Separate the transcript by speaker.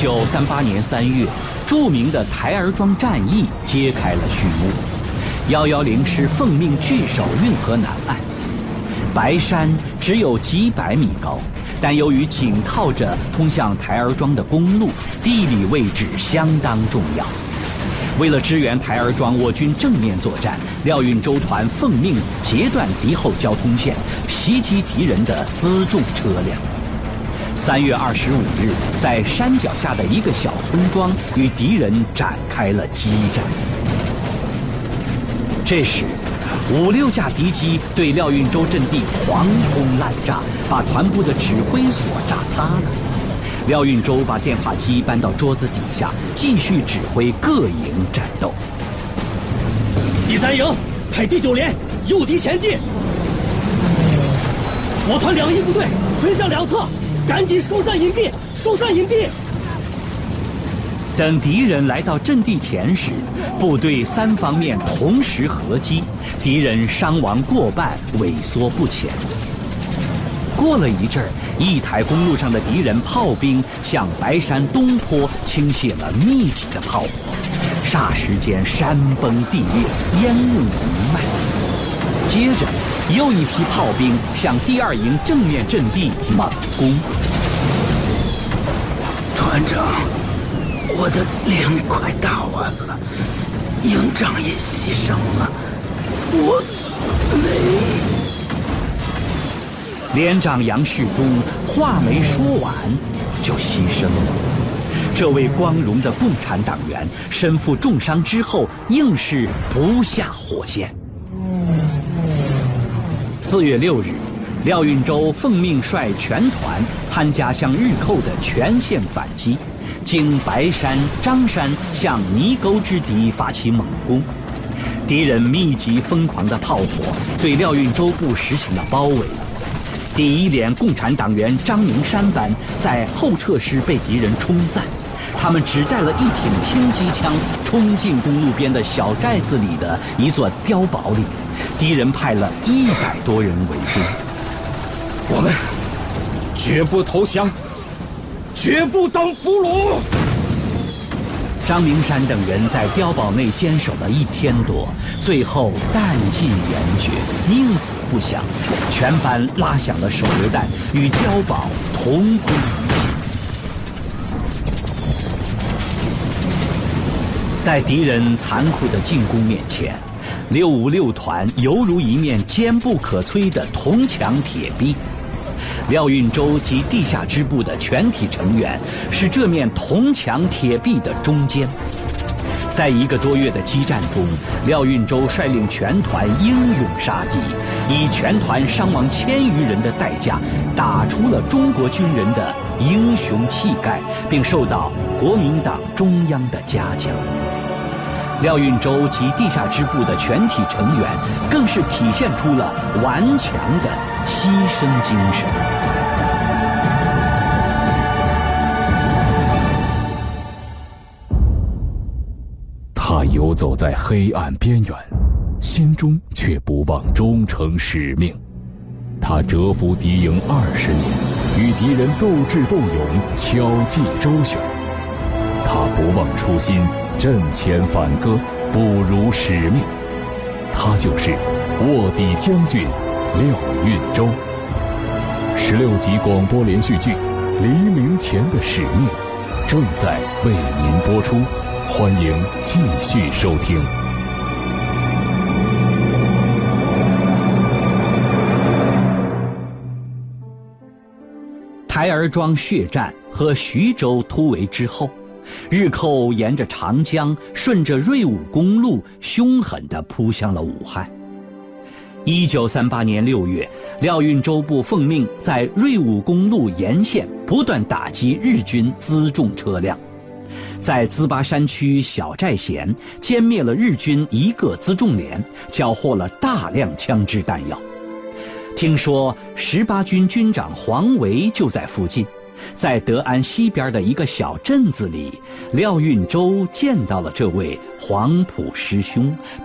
Speaker 1: 1938年3月，著名的台儿庄战役揭开了序幕。110师奉命据守运河南岸，白山只有几百米高，但由于紧靠着通向台儿庄的公路，地理位置相当重要。为了支援台儿庄我军正面作战，廖运周团奉命截断敌后交通线，袭击敌人的辎重车辆。3月25日，在山脚下的一个小村庄与敌人展开了激战。这时5、6架敌机对廖运周阵地狂轰滥炸，把团部的指挥所炸塌了。廖运周把电话机搬到桌子底下，继续指挥各营战斗。
Speaker 2: 第3营派第9连诱敌前进，我团2翼部队分向2侧，赶紧疏散隐蔽，疏散隐蔽。
Speaker 1: 等敌人来到阵地前时，部队3方面同时合击，敌人伤亡过半，萎缩不前。过了一阵儿，一台公路上的敌人炮兵向白山东坡倾泻了密集的炮火，霎时间山崩地裂，烟雾弥漫。接着，又一批炮兵向第2营正面阵地猛攻。
Speaker 3: 团长，我的连快打完了，营长也牺牲了，我累。
Speaker 1: 连长杨世忠话没说完就牺牲了。这位光荣的共产党员身负重伤之后，硬是不下火线。4月6日，廖运周奉命率全团参加向日寇的全线反击，经白山、张山向泥沟之敌发起猛攻。敌人密集疯狂的炮火对廖运周部实行了包围。第1连共产党员张明山班在后撤时被敌人冲散，他们只带了1挺轻机枪，冲进公路边的小寨子里的一座碉堡里。敌人派了100多人围攻。
Speaker 2: 我们绝不投降，绝不当俘虏。
Speaker 1: 张明山等人在碉堡内坚守了1天多，最后弹尽援绝，宁死不降，全班拉响了手榴弹，与碉堡同归于尽。在敌人残酷的进攻面前，656团犹如一面坚不可摧的铜墙铁壁。廖运周及地下支部的全体成员是这面铜墙铁壁的中坚。在1个多月的激战中，廖运周率领全团英勇杀敌，以全团伤亡1000余人的代价，打出了中国军人的英雄气概，并受到国民党中央的嘉奖。廖运周及地下支部的全体成员更是体现出了顽强的牺牲精神。
Speaker 4: 他游走在黑暗边缘，心中却不忘忠诚使命。他蛰伏敌营20年，与敌人斗智斗勇，巧计周旋。他不忘初心，阵前反戈，不辱使命。他就是卧底将军廖运周。16集广播连续剧《黎明前的使命》正在为您播出，欢迎继续收听。
Speaker 1: 台儿庄血战和徐州突围之后，日寇沿着长江，顺着瑞武公路，凶狠地扑向了武汉。1938年6月，廖运周部奉命在瑞武公路沿线不断打击日军辎重车辆，在淄巴山区小寨咸歼灭了日军1个辎重连，缴获了大量枪支弹药。听说18军军长黄维就在附近，在德安西边的一个小镇子里，廖运周见到了这位黄埔师兄。